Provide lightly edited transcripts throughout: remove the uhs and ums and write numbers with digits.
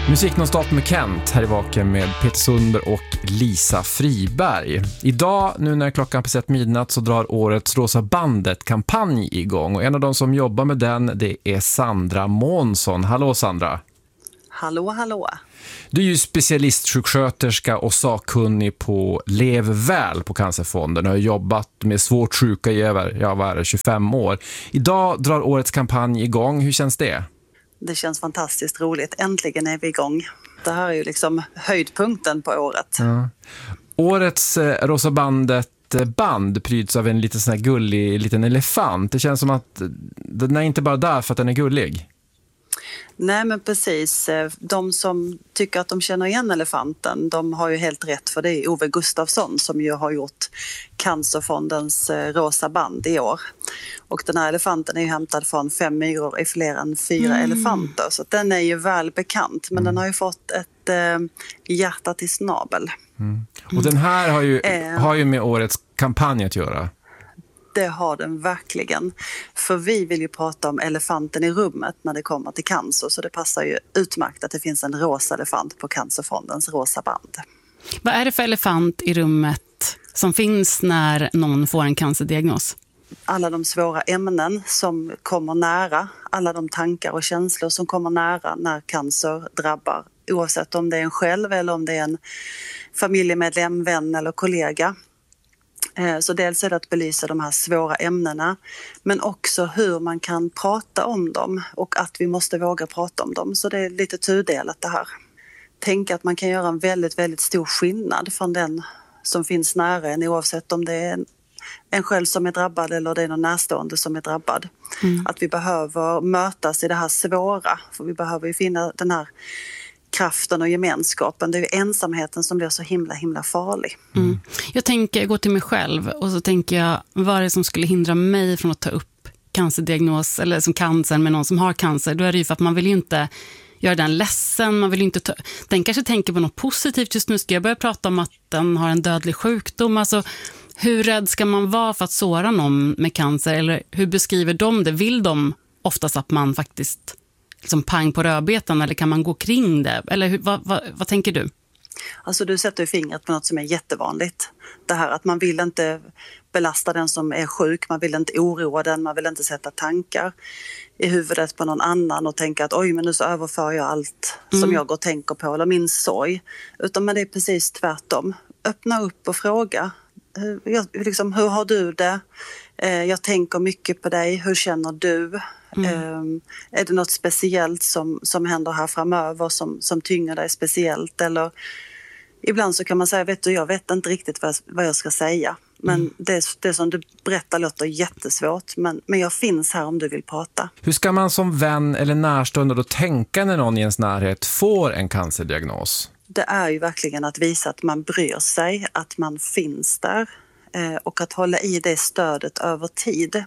Musik nonstop med Kent här i Vaken med Peter Sundberg och Lisa Friberg. Idag, nu när klockan passerat midnatt, så drar årets Rosa bandet-kampanj igång. Och en av de som jobbar med den, det är Sandra Månsson. Hallå Sandra! Hallå, hallå! Du är ju specialistsjuksköterska och sakkunnig på Lev väl på Cancerfonden och har jobbat med svårt sjuka i över 25 år. Idag drar årets kampanj igång. Hur känns det? Det känns fantastiskt roligt. Äntligen är vi igång. Det här är ju liksom höjdpunkten på året. Ja. Årets Rosa bandet-band pryds av en liten sån här gullig liten elefant. Det känns som att den är inte bara där för att den är gullig. Nej, men precis. De som tycker att de känner igen elefanten, de har ju helt rätt, för det är Ove Gustafsson som ju har gjort Cancerfondens Rosa band i år. Och den här elefanten är ju hämtad från 5 myror i fler än 4 elefanter. Så den är ju väl bekant, men den har ju fått ett hjärta till snabel. Och den här har ju med årets kampanj att göra. Det har den verkligen. För vi vill ju prata om elefanten i rummet när det kommer till cancer. Så det passar ju utmärkt att det finns en rosa elefant på Cancerfondens Rosa band. Vad är det för elefant i rummet som finns när någon får en cancerdiagnos? Alla de svåra ämnen som kommer nära. Alla de tankar och känslor som kommer nära när cancer drabbar. Oavsett om det är en själv eller om det är en familjemedlem, vän eller kollega. Så dels är det att belysa de här svåra ämnena, men också hur man kan prata om dem och att vi måste våga prata om dem. Så det är lite tudelat det här. Tänk att man kan göra en väldigt, väldigt stor skillnad från den som finns nära en, oavsett om det är en själv som är drabbad eller det är någon närstående som är drabbad. Att vi behöver mötas i det här svåra, för vi behöver ju finna den här kraften och gemenskapen. Det är ju ensamheten som blir så himla farlig. Jag går till mig själv och så tänker jag, vad är det som skulle hindra mig från att ta upp cancerdiagnos eller som cancer med någon som har cancer? Då är det ju för att man vill ju inte göra den ledsen, man vill ju inte den kanske tänker på något positivt just nu. Ska jag börja prata om att den har en dödlig sjukdom? Alltså, hur rädd ska man vara för att såra någon med cancer? Eller hur beskriver de det? Vill de oftast att man faktiskt liksom pang på rödbetan, eller kan man gå kring det? Eller vad tänker du? Alltså du sätter ju fingret på något som är jättevanligt. Det här att man vill inte belasta den som är sjuk, man vill inte oroa den, man vill inte sätta tankar i huvudet på någon annan och tänka att oj, men nu så överför jag allt som jag går och tänker på eller min sorg. Utan men det är precis tvärtom. Öppna upp och fråga. Hur har du det? Jag tänker mycket på dig. Hur känner du? Är det något speciellt som händer här framöver som tynger dig speciellt? Eller ibland så kan man säga, jag vet inte riktigt vad jag ska säga. Men det som du berättar låter jättesvårt. Men jag finns här om du vill prata. Hur ska man som vän eller närstående då tänka när någon i ens närhet får en cancerdiagnos? Det är ju verkligen att visa att man bryr sig, att man finns där och att hålla i det stödet över tid.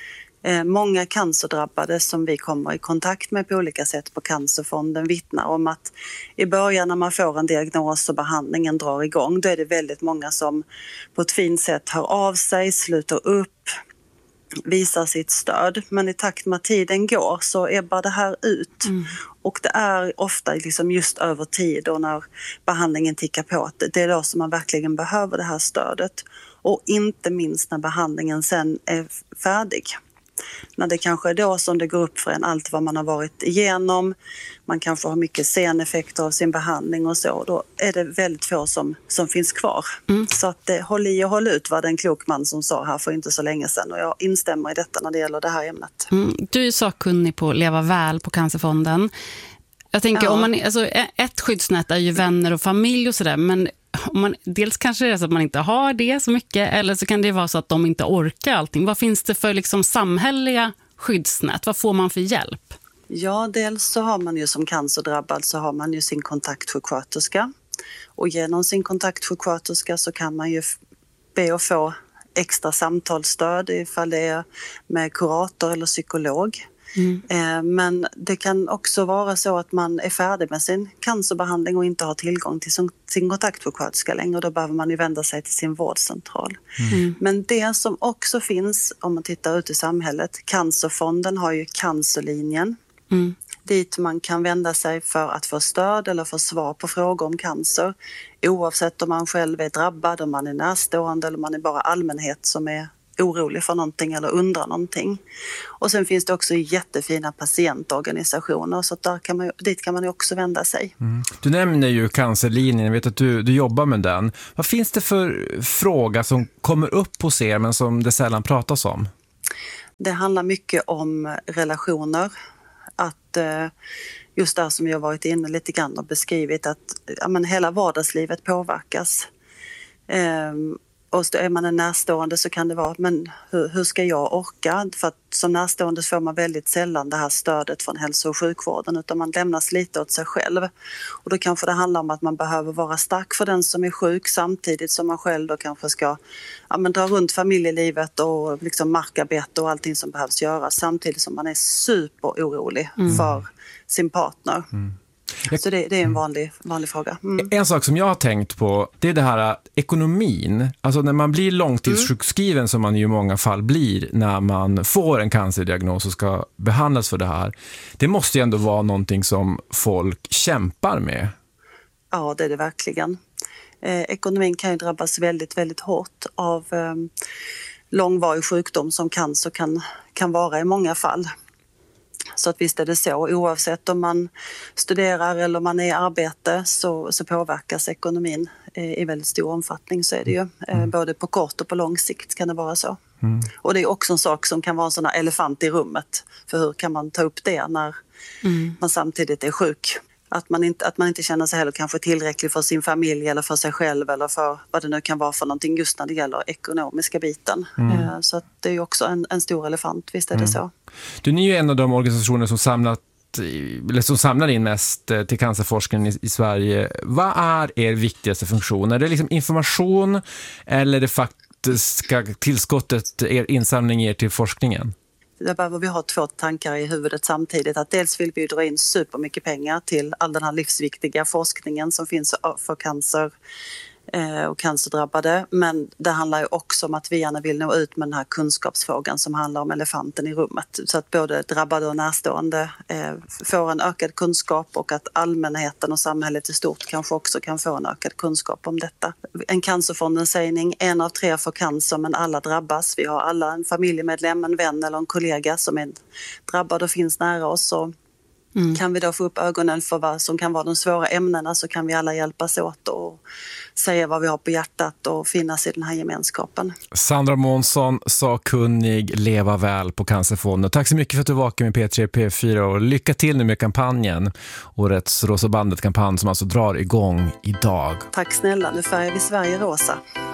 Många cancerdrabbade som vi kommer i kontakt med på olika sätt på Cancerfonden vittnar om att i början när man får en diagnos och behandlingen drar igång, då är det väldigt många som på ett fint sätt hör av sig, sluter upp, visar sitt stöd. Men i takt med tiden går så ebbar det här ut. Och det är ofta liksom just över tid och när behandlingen tickar på att det är då som man verkligen behöver det här stödet. Och inte minst när behandlingen sen är färdig. När det kanske är då som det går upp för en allt vad man har varit igenom. Man kanske har mycket seneffekter av sin behandling och så. Då är det väldigt få som finns kvar. Så att håll i och håll ut, var det en klok man som sa här för inte så länge sedan. Och jag instämmer i detta när det gäller det här ämnet. Du är sakkunnig på Leva väl på Cancerfonden. Jag tänker, ett skyddsnät är ju vänner och familj och sådär, men dels kanske det är så att man inte har det så mycket, eller så kan det vara så att de inte orkar allting. Vad finns det för liksom samhälleliga skyddsnät? Vad får man för hjälp? Ja, dels så har man ju som cancerdrabbad så har man ju sin kontaktsjuksköterska. Och genom sin kontaktsjuksköterska så kan man ju be att få extra samtalsstöd ifall det är med kurator eller psykolog. Men det kan också vara så att man är färdig med sin cancerbehandling och inte har tillgång till sin kontaktsjuksköterska längre. Då behöver man ju vända sig till sin vårdcentral. Men det som också finns, om man tittar ut i samhället, Cancerfonden har ju cancerlinjen. dit man kan vända sig för att få stöd eller få svar på frågor om cancer. Oavsett om man själv är drabbad, om man är närstående eller om man är bara allmänhet som är orolig för någonting eller undrar någonting. Och sen finns det också jättefina patientorganisationer, så dit kan man ju också vända sig. Du nämner ju cancerlinjen, jag vet att du jobbar med den. Vad finns det för fråga som kommer upp hos er men som det sällan pratas om? Det handlar mycket om relationer. Att just det som jag varit inne lite grann och beskrivit, att hela vardagslivet påverkas. Och så är man en närstående så kan det vara, men hur ska jag orka? För att som närstående får man väldigt sällan det här stödet från hälso- och sjukvården, utan man lämnas lite åt sig själv. Och då kanske det handlar om att man behöver vara stark för den som är sjuk, samtidigt som man själv då kanske ska dra runt familjelivet och liksom markarbete och allting som behövs göras, samtidigt som man är superorolig för sin partner. Så det är en vanlig fråga. En sak som jag har tänkt på, det är det här ekonomin. Alltså när man blir långtidssjukskriven, som man ju i många fall blir när man får en cancerdiagnos och ska behandlas för det här. Det måste ju ändå vara någonting som folk kämpar med. Ja, det är det verkligen. Ekonomin kan ju drabbas väldigt, väldigt hårt av långvarig sjukdom som cancer kan vara i många fall. Så att visst är det så, oavsett om man studerar eller man är i arbete så påverkas ekonomin i väldigt stor omfattning, så är det ju. Både på kort och på lång sikt kan det vara så. Och det är också en sak som kan vara en sån här elefant i rummet. För hur kan man ta upp det när man samtidigt är sjuk? Att man inte känner sig heller kanske tillräcklig för sin familj eller för sig själv eller för vad det nu kan vara för någonting just när det gäller ekonomiska biten. Så att det är ju också en stor elefant, visst är det så. Du är ju en av de organisationer som samlar in mest till cancerforskningen i Sverige. Vad är er viktigaste funktion? Är det liksom information eller det faktiska tillskottet er insamling ger till forskningen? Där behöver vi ha 2 tankar i huvudet samtidigt. Att dels vill vi dra in supermycket pengar till all den här livsviktiga forskningen som finns för cancer och cancerdrabbade. Men det handlar ju också om att vi gärna vill nå ut med den här kunskapsfrågan som handlar om elefanten i rummet. Så att både drabbade och närstående får en ökad kunskap, och att allmänheten och samhället i stort kanske också kan få en ökad kunskap om detta. En cancerfondens sägning, 1 av 3 får cancer men alla drabbas. Vi har alla en familjemedlem, en vän eller en kollega som är drabbad och finns nära oss. Och kan vi då få upp ögonen för vad som kan vara de svåra ämnena, så kan vi alla hjälpas åt och säga vad vi har på hjärtat och finnas i den här gemenskapen. Sandra Månsson, sakkunnig, leva väl på Cancerfonden. Tack så mycket för att du var med P3 P4 och lycka till nu med kampanjen. Årets Rosa bandet-kampanj som alltså drar igång idag. Tack snälla, nu färgar vi Sverige rosa.